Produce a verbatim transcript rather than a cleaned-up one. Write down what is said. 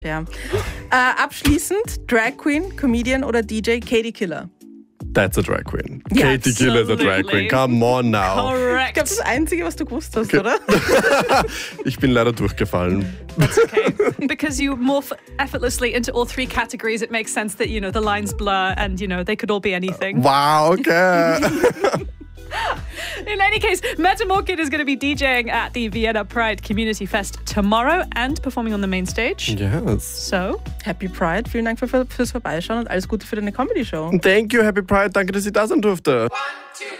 Ja. Äh, abschließend, Drag Queen, Comedian oder D J, Katie Killer. That's a drag queen. Ja, Katie Killer is a drag queen. Come on now. Correct. Ich glaube, das Einzige, was du gewusst hast, okay. Oder? Ich bin leider durchgefallen. That's okay. Because you morph effortlessly into all three categories, it makes sense that, you know, the lines blur and, you know, they could all be anything. Wow, okay. In any case, Mette Morkin is going to be DJing at the Vienna Pride Community Fest tomorrow and performing on the main stage. Yes. So, Happy Pride, vielen Dank für, fürs Vorbeischauen und alles Gute für deine Comedy-Show. Thank you, Happy Pride. Danke, dass ich da sein durfte. One, two.